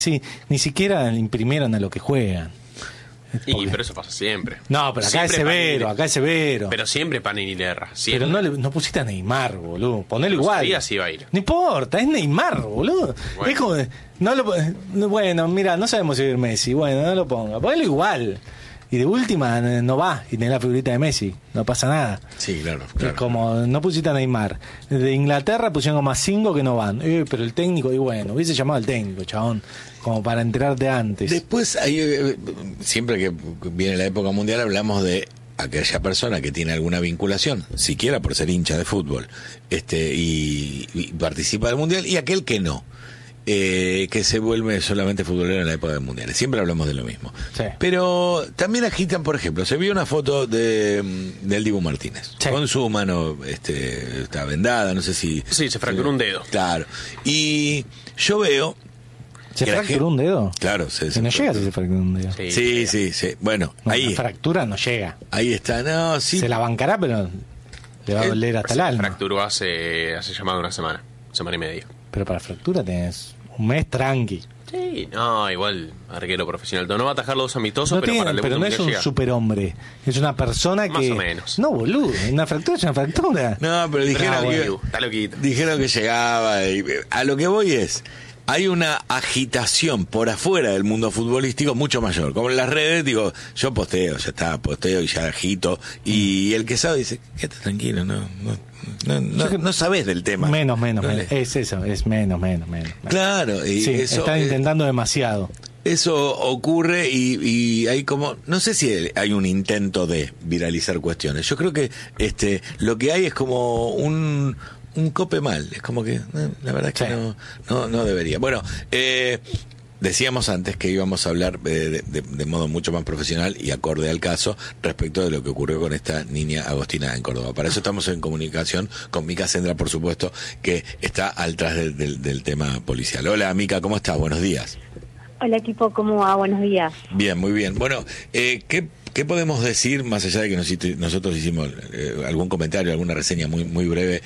Sí, ni siquiera imprimieron a lo que juegan. Pero eso pasa siempre. No, pero acá es severo, Pero siempre Panini le erra. Siempre. Pero no pusiste a Neymar, boludo. Ponelo No igual. sabía si iba a ir. No importa, es Neymar, boludo. Bueno. Es como, bueno, mira, no sabemos si va a ir Messi. Bueno, no lo ponga. Ponelo igual. Y de última no va y tenés la figurita de Messi, no pasa nada. Sí, claro. Es como, no pusiste a Neymar. De Inglaterra pusieron como a 5 que no van. Pero el técnico, y bueno, hubiese llamado al técnico, chabón, como para enterarte antes. Después, siempre que viene la época mundial, hablamos de aquella persona que tiene alguna vinculación, siquiera por ser hincha de fútbol, y participa del mundial, y aquel que no. Que se vuelve solamente futbolero en la época del mundial. Siempre hablamos de lo mismo. Sí. Pero también agitan, por ejemplo, se vio una foto del Dibu Martínez, sí, con su mano está vendada, no sé si... Sí, se fracturó un dedo. Claro. Y yo veo... ¿Se fracturó un dedo? Claro. No llega si se fracturó un dedo. Sí. Bueno, no, ahí... La fractura no llega. Ahí está, no, sí. Se la bancará, pero le va a doler hasta el alma. Se fracturó hace llamado una semana y media. Pero para fractura tenés un mes tranqui. Sí, no, igual arquero profesional. No va a atajar los dos amistosos, pero no es un superhombre. Es una persona que... Más o menos. No, boludo. Una fractura es una fractura. No, pero está loquito. Dijeron que llegaba. A lo que voy es... Hay una agitación por afuera del mundo futbolístico mucho mayor. Como en las redes, digo, yo posteo y ya agito. Y el que sabe dice, quédate tranquilo, no sabes del tema. Menos. Es eso, es menos. Claro, y sí, eso, están intentando demasiado. Eso ocurre y hay como, no sé si hay un intento de viralizar cuestiones. Yo creo que lo que hay es como un cope mal, es como que la verdad es que no debería. Bueno, decíamos antes que íbamos a hablar de modo mucho más profesional y acorde al caso respecto de lo que ocurrió con esta niña Agostina en Córdoba. Para eso estamos en comunicación con Mica Sendra, por supuesto, que está al tras del tema policial. Hola, Mica, ¿cómo estás? Buenos días. Hola, equipo, ¿cómo va? Buenos días. Bien, muy bien. Bueno, ¿qué podemos decir, más allá de que nosotros hicimos algún comentario, alguna reseña muy breve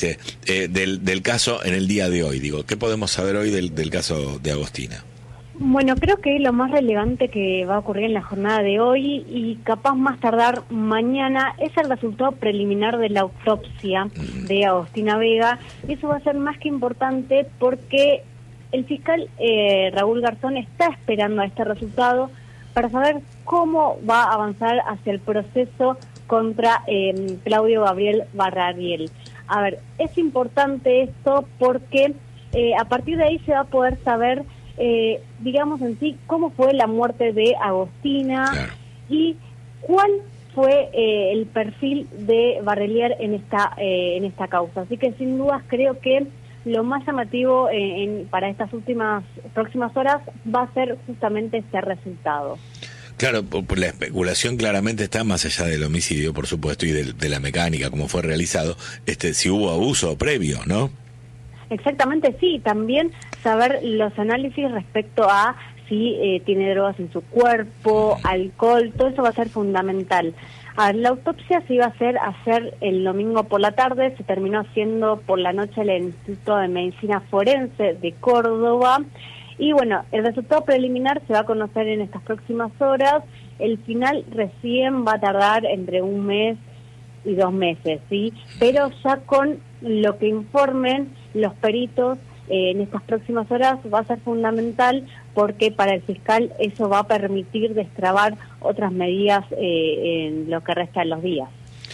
del caso en el día de hoy? Digo, ¿qué podemos saber hoy del caso de Agostina? Bueno, creo que lo más relevante que va a ocurrir en la jornada de hoy y capaz más tardar mañana es el resultado preliminar de la autopsia de Agostina Vega. Eso va a ser más que importante porque el fiscal Raúl Garzón está esperando a este resultado para saber cómo va a avanzar hacia el proceso contra Claudio Gabriel Barrariel. A ver, es importante esto porque a partir de ahí se va a poder saber, digamos en sí, cómo fue la muerte de Agostina, claro, y cuál fue el perfil de Barrariel en esta causa. Así que sin dudas creo que lo más llamativo para estas próximas horas va a ser justamente este resultado. Claro, por la especulación claramente está más allá del homicidio, por supuesto, y de la mecánica, cómo fue realizado, si hubo abuso previo, ¿no? Exactamente, sí. También saber los análisis respecto a si tiene drogas en su cuerpo, alcohol, todo eso va a ser fundamental. A ver, la autopsia se iba a hacer el domingo por la tarde, se terminó haciendo por la noche en el Instituto de Medicina Forense de Córdoba. Y bueno, el resultado preliminar se va a conocer en estas próximas horas. El final recién va a tardar entre 1 mes y 2 meses, ¿sí? Pero ya con lo que informen los peritos en estas próximas horas va a ser fundamental porque para el fiscal eso va a permitir destrabar otras medidas en lo que resta de los días.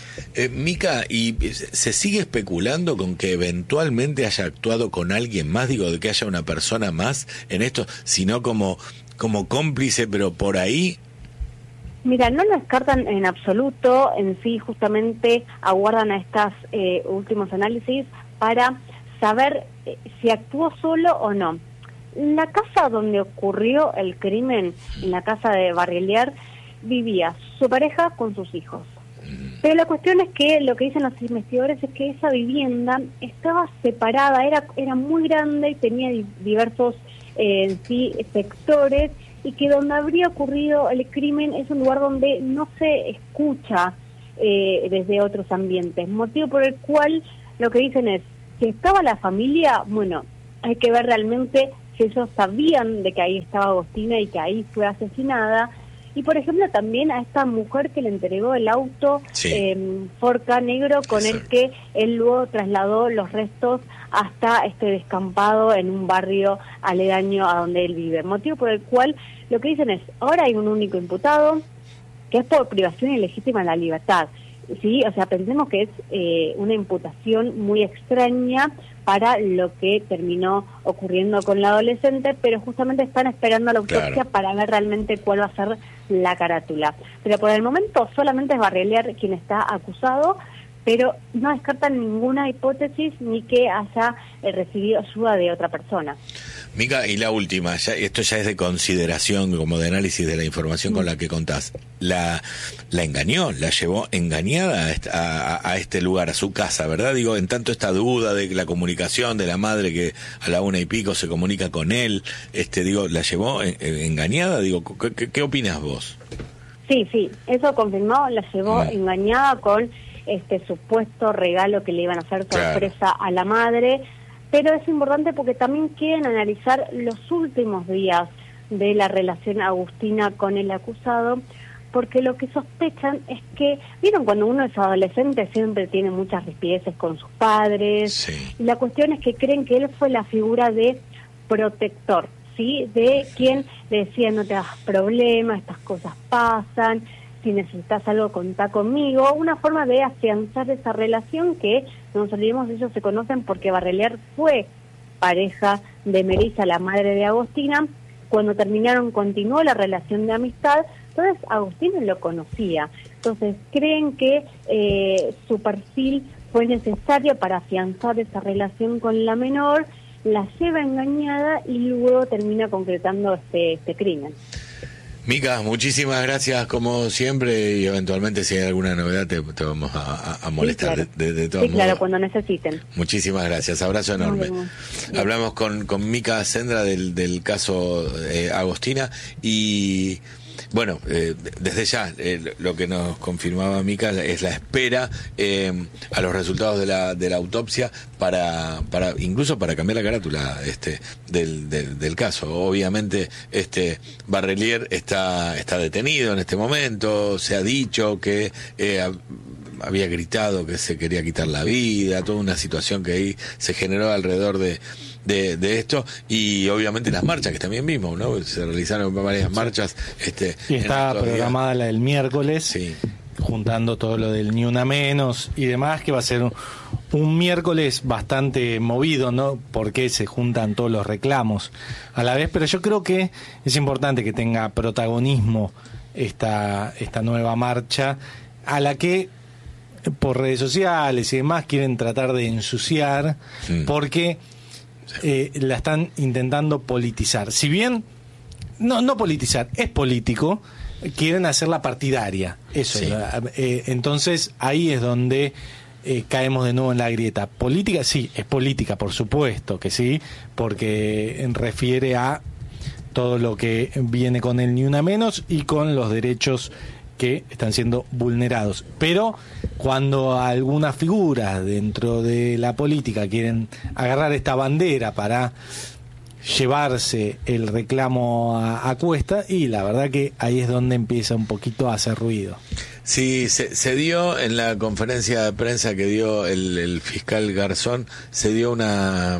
Mica, ¿y se sigue especulando con que eventualmente haya actuado con alguien más? Digo, de que haya una persona más en esto, sino como cómplice, pero por ahí... Mira, no lo descartan en absoluto, en sí justamente aguardan a estos últimos análisis para saber si actuó solo o no. En la casa donde ocurrió el crimen, en la casa de Barralier, vivía su pareja con sus hijos. Pero la cuestión es que lo que dicen los investigadores es que esa vivienda estaba separada, era muy grande y tenía diversos sectores, y que donde habría ocurrido el crimen es un lugar donde no se escucha desde otros ambientes, motivo por el cual lo que dicen es, si estaba la familia, bueno, hay que ver realmente si ellos sabían de que ahí estaba Agostina y que ahí fue asesinada. Y, por ejemplo, también a esta mujer que le entregó el auto Forca negro con el que él luego trasladó los restos hasta este descampado en un barrio aledaño a donde él vive. Motivo por el cual lo que dicen es, ahora hay un único imputado, que es por privación ilegítima de la libertad. Sí, o sea, pensemos que es una imputación muy extraña para lo que terminó ocurriendo con la adolescente, pero justamente están esperando la autopsia para ver realmente cuál va a ser la carátula. Pero por el momento solamente es Barrelier quien está acusado, pero no descartan ninguna hipótesis ni que haya recibido ayuda de otra persona. Mica, y la última, esto ya es de consideración, como de análisis de la información con la que contás. La engañó, la llevó engañada a este lugar, a su casa, ¿verdad? Digo, en tanto esta duda de la comunicación de la madre que a la 1:00 se comunica con él, digo, la llevó engañada, digo, ¿qué opinas vos? Sí, eso confirmó, la llevó engañada con este supuesto regalo que le iban a hacer sorpresa a la madre. Pero es importante porque también quieren analizar los últimos días de la relación Agustina con el acusado, porque lo que sospechan es que, ¿vieron cuando uno es adolescente siempre tiene muchas rispideces con sus padres? Sí. Y la cuestión es que creen que él fue la figura de protector, ¿sí? De quien le decía, no te hagas problema, estas cosas pasan, si necesitas algo contá conmigo, una forma de afianzar esa relación que, no nos olvidemos, ellos se conocen porque Barrelier fue pareja de Melissa, la madre de Agostina. Cuando terminaron continuó la relación de amistad, entonces Agostina lo conocía. Entonces creen que su perfil fue necesario para afianzar esa relación con la menor, la lleva engañada y luego termina concretando este crimen. Mica, muchísimas gracias como siempre y eventualmente si hay alguna novedad te vamos a molestar. Sí, claro. de todos modos. Claro, cuando necesiten. Muchísimas gracias, abrazo enorme. Hablamos con Mica Sendra del caso Agostina y bueno, desde ya lo que nos confirmaba Mica es la espera a los resultados de la autopsia para incluso para cambiar la carátula del caso. Obviamente Barrelier está detenido en este momento, se ha dicho que había gritado que se quería quitar la vida, toda una situación que ahí se generó alrededor de esto, y obviamente las marchas que también vimos, ¿no? Se realizaron varias marchas. Y está programada la del miércoles, juntando todo lo del Ni Una Menos y demás, que va a ser un miércoles bastante movido, ¿no? Porque se juntan todos los reclamos a la vez, pero yo creo que es importante que tenga protagonismo esta nueva marcha, a la que por redes sociales y demás quieren tratar de ensuciar, porque la están intentando politizar. Si bien no politizar, es político, quieren hacerla partidaria. Eso. Entonces ahí es donde caemos de nuevo en la grieta. Política, sí, es política, por supuesto que sí, porque refiere a todo lo que viene con el Ni Una Menos y con los derechos que están siendo vulnerados. Pero cuando algunas figuras dentro de la política quieren agarrar esta bandera para llevarse el reclamo a cuesta, y la verdad que ahí es donde empieza un poquito a hacer ruido. Sí, se dio en la conferencia de prensa que dio el fiscal Garzón, se dio una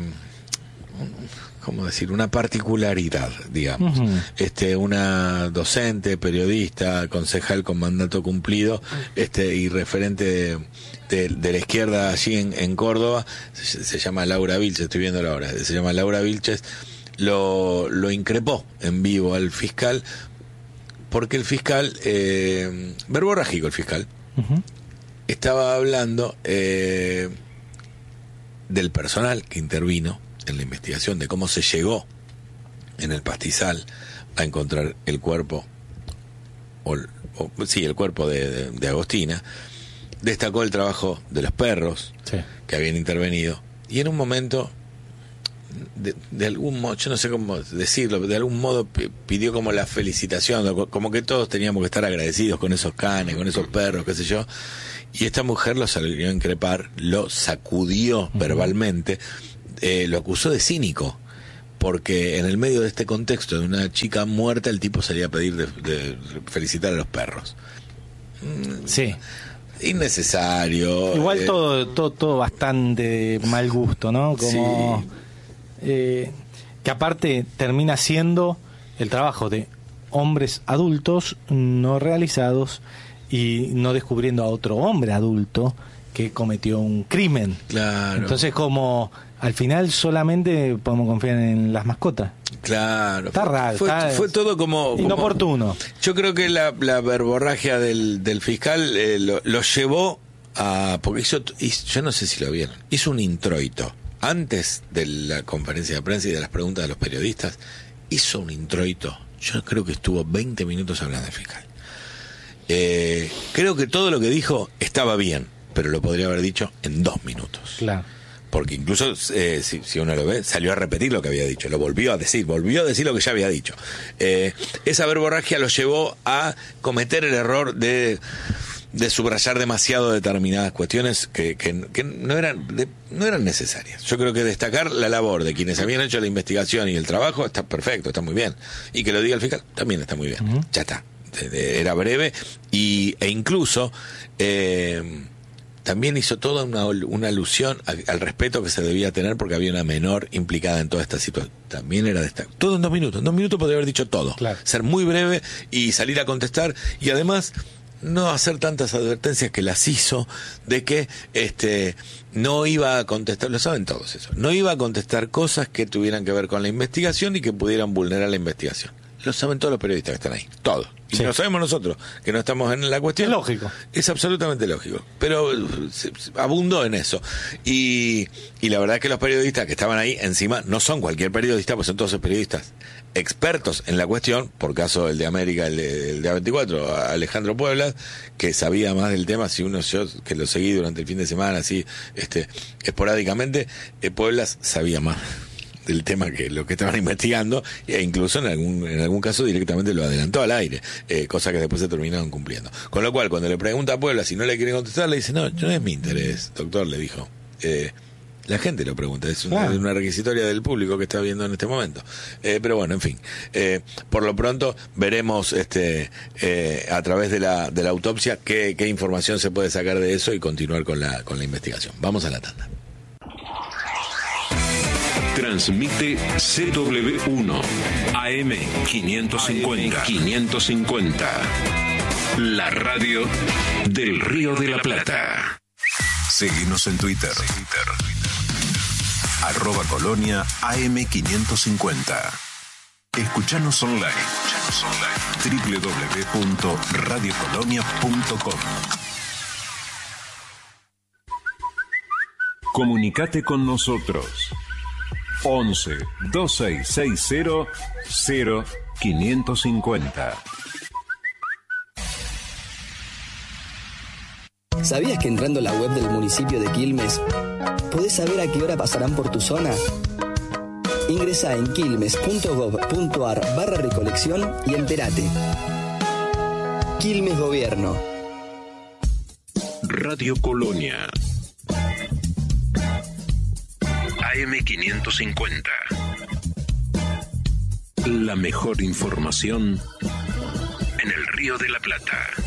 particularidad, digamos. Una docente, periodista, concejal con mandato cumplido, y referente de la izquierda allí en Córdoba, se llama Laura Vilches, estoy viendo ahora, se llama Laura Vilches, lo increpó en vivo al fiscal, porque el fiscal, verborrágico el fiscal, estaba hablando del personal que intervino en la investigación, de cómo se llegó en el pastizal a encontrar el cuerpo, el cuerpo de Agostina. Destacó el trabajo de los perros que habían intervenido, y en un momento de algún modo, yo no sé cómo decirlo, de algún modo pidió como la felicitación, como que todos teníamos que estar agradecidos con esos canes, con esos perros, qué sé yo, y esta mujer lo salió a increpar, lo sacudió verbalmente, lo acusó de cínico, porque en el medio de este contexto de una chica muerta, el tipo salía a pedir de felicitar a los perros. Sí. Innecesario. Igual todo bastante de mal gusto, ¿no? Como que aparte termina siendo el trabajo de hombres adultos no realizados y no descubriendo a otro hombre adulto que cometió un crimen. Claro. Entonces, como al final solamente podemos confiar en las mascotas. Claro. Está raro. Fue todo como inoportuno. Yo creo que la verborragia del fiscal lo llevó a... Porque yo no sé si lo vieron. Hizo un introito. Antes de la conferencia de prensa y de las preguntas de los periodistas, hizo un introito. Yo creo que estuvo 20 minutos hablando del fiscal. Creo que todo lo que dijo estaba bien, pero lo podría haber dicho en 2 minutos. Claro. Porque incluso, si uno lo ve, salió a repetir lo que había dicho, lo volvió a decir lo que ya había dicho. Esa verborragia lo llevó a cometer el error de subrayar demasiado determinadas cuestiones que no eran necesarias. Yo creo que destacar la labor de quienes habían hecho la investigación y el trabajo está perfecto, está muy bien. Y que lo diga el fiscal también está muy bien. Ya está. Era breve e incluso también hizo toda una alusión al respeto que se debía tener porque había una menor implicada en toda esta situación. También era destacar. Todo en 2 minutos. En 2 minutos podría haber dicho todo. Claro. Ser muy breve y salir a contestar y además no hacer tantas advertencias que las hizo de que no iba a contestar, lo saben todos eso, no iba a contestar cosas que tuvieran que ver con la investigación y que pudieran vulnerar la investigación. Lo saben todos los periodistas que están ahí, todos. Y lo sabemos nosotros, que no estamos en la cuestión. Es lógico. Es absolutamente lógico. Pero se abundó en eso. Y la verdad es que los periodistas que estaban ahí, encima, no son cualquier periodista, pues son todos periodistas expertos en la cuestión, por caso el de América, el de A24, Alejandro Pueblas, que sabía más del tema, yo que lo seguí durante el fin de semana, así, esporádicamente, Pueblas sabía más del tema que lo que estaban investigando, e incluso en algún caso directamente lo adelantó al aire, cosa que después se terminaron cumpliendo. Con lo cual, cuando le pregunta a Puebla si no le quiere contestar, le dice, no es mi interés, doctor, le dijo. La gente lo pregunta, es una requisitoria del público que está viendo en este momento. Pero bueno, en fin, por lo pronto veremos a través de la autopsia qué información se puede sacar de eso y continuar con la investigación. Vamos a la tanda. Transmite CW1 AM550. La radio del Río de la Plata. Seguinos en Twitter. @Colonia AM550. Escuchanos online. www.radiocolonia.com. Comunicate con nosotros. 11 2660 0550. ¿Sabías que entrando a la web del municipio de Quilmes podés saber a qué hora pasarán por tu zona? Ingresá en quilmes.gov.ar/recolección y entérate. Quilmes Gobierno. Radio Colonia AM550. La mejor información en el Río de la Plata.